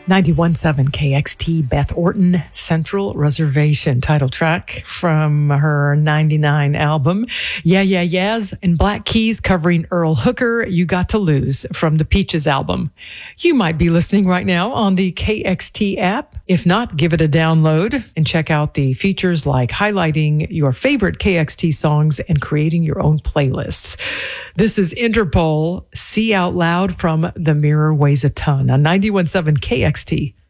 91.7 KXT, Beth Orton, Central Reservation, title track from her 99 album. Yeah, Yeah, Yeahs and Black Keys covering Earl Hooker, You Got to Lose from the Peaches album. You might be listening right now on the KXT app. If not, give it a download and check out the features like highlighting your favorite KXT songs and creating your own playlists. This is Interpol, See Out Loud from The Mirror Weighs a Ton on 91.7 KXT.